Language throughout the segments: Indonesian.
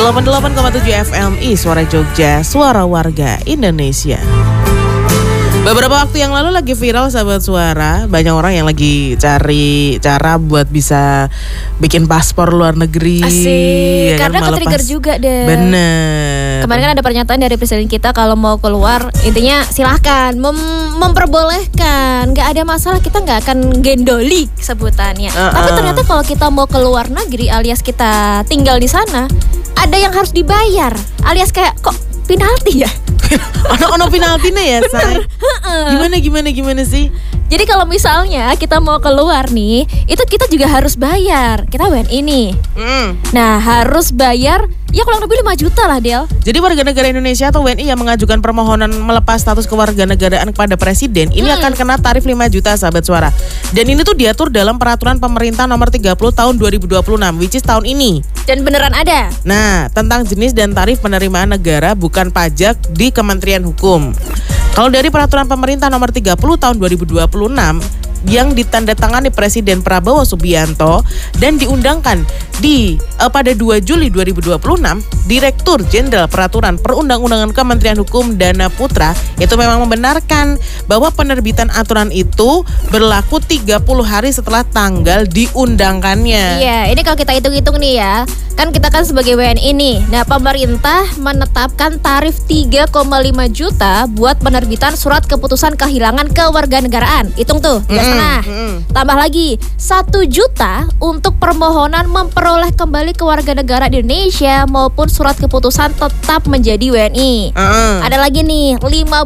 88,7 FMI Suara Jogja, Suara Warga Indonesia. Beberapa waktu yang lalu lagi viral sahabat suara, banyak orang yang lagi cari cara buat bisa bikin paspor luar negeri. Asik, ya karena ke-trigger juga deh. Bener. Kemarin kan ada pernyataan dari presiden kita kalau mau keluar, intinya silahkan memperbolehkan, nggak ada masalah, kita nggak akan gendoli sebutannya. Tapi ternyata kalau kita mau keluar negeri alias kita tinggal di sana, ada yang harus dibayar, alias kayak kok penalti ya? Ono penaltinya ya, say. Gimana sih? Jadi kalau misalnya kita mau keluar nih, itu kita juga harus bayar. Kita WNI nih. Nah, harus bayar ya kurang lebih 5 juta lah, Del. Jadi warga negara Indonesia atau WNI yang mengajukan permohonan melepas status kewarganegaraan kepada presiden, ini akan kena tarif 5 juta sahabat suara. Dan ini tuh diatur dalam peraturan pemerintah nomor 30 tahun 2026, which is tahun ini. Dan beneran ada. Nah, tentang jenis dan tarif penerimaan negara bukan pajak di Kementerian Hukum. Kalau dari peraturan pemerintah nomor 30 tahun 2026 yang ditandatangani Presiden Prabowo Subianto dan diundangkan pada 2 Juli 2026, Direktur Jenderal Peraturan Perundang-undangan Kementerian Hukum Dana Putra itu memang membenarkan bahwa penerbitan aturan itu berlaku 30 hari setelah tanggal diundangkannya. Iya, ini kalau kita hitung-hitung nih ya, kan kita kan sebagai WNI nih. Nah, pemerintah menetapkan tarif 3,5 juta buat penerbitan surat keputusan kehilangan kewarganegaraan. Hitung tuh, 3,5. Tambah lagi 1 juta untuk permohonan memperoleh kembali kewarganegaraan Indonesia maupun surat keputusan tetap menjadi WNI. Ada lagi nih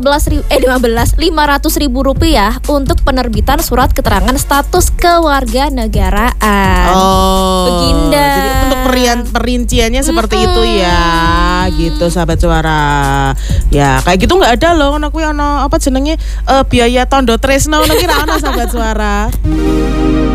500.000 rupiah untuk penerbitan surat keterangan status kewarganegaraan. Beginda. Jadi untuk perinciannya seperti itu ya, gitu sahabat suara. Ya kayak gitu nggak ada loh, aku apa jenenge biaya tondo tresno, kira ana sahabat suara.